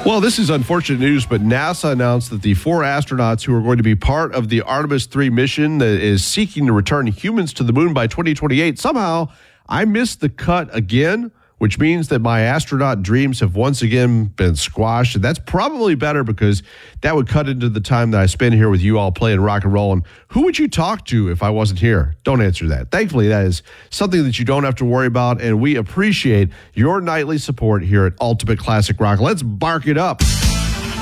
Well, this is unfortunate news, but NASA announced that the 4 astronauts who are going to be part of the Artemis 3 mission that is seeking to return humans to the moon by 2028, somehow I missed the cut again, which means that my astronaut dreams have once again been squashed. And that's probably better because that would cut into the time that I spend here with you all playing rock and roll. And who would you talk to if I wasn't here? Don't answer that. Thankfully, that is something that you don't have to worry about. And we appreciate your nightly support here at Ultimate Classic Rock. Let's bark it up.